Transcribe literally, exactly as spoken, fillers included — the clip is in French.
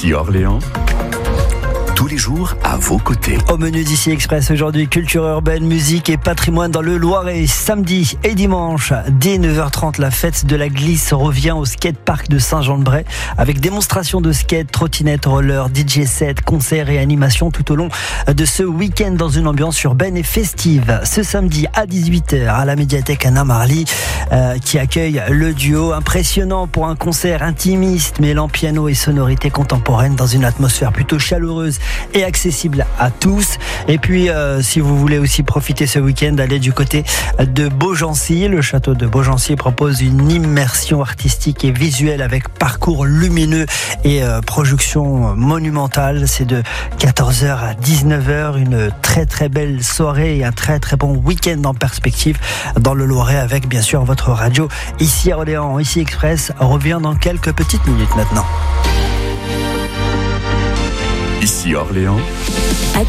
Ici Orléans, tous les jours à vos côtés. Au menu d'Ici Express aujourd'hui, culture urbaine, musique et patrimoine dans le Loiret. Samedi et dimanche, dès neuf heures trente, la fête de la glisse revient au skatepark de Saint-Jean-de-Bray avec démonstration de skate, trottinette, roller, D J set, concerts et animations tout au long de ce week-end dans une ambiance urbaine et festive. Ce samedi à dix-huit heures à la médiathèque Anna Marly euh, qui accueille le duo impressionnant pour un concert intimiste mêlant piano et sonorité contemporaine dans une atmosphère plutôt chaleureuse et accessible à tous. Et puis euh, si vous voulez aussi profiter ce week-end, allez du côté de Beaugency. Le château de Beaugency propose une immersion artistique et visuelle avec parcours lumineux et euh, projection monumentale. C'est de quatorze heures à dix-neuf heures, une très très belle soirée et un très très bon week-end en perspective dans le Loiret avec bien sûr votre radio Ici à Orléans. Ici Express revient dans quelques petites minutes maintenant. Ici Orléans.